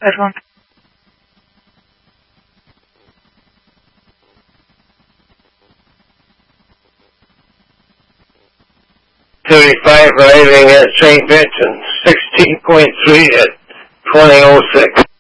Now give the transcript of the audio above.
Everyone. 35 arriving at St. Vincent, 16.3 at 2006.